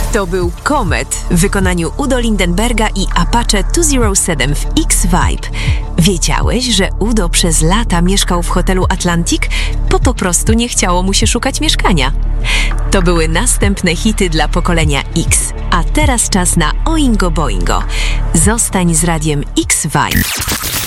To był Komet w wykonaniu Udo Lindenberga i Apache 207 w X-Vibe. Wiedziałeś, że Udo przez lata mieszkał w hotelu Atlantic, bo po prostu nie chciało mu się szukać mieszkania. To były następne hity dla pokolenia X. A teraz czas na Oingo Boingo. Zostań z radiem X-Vibe.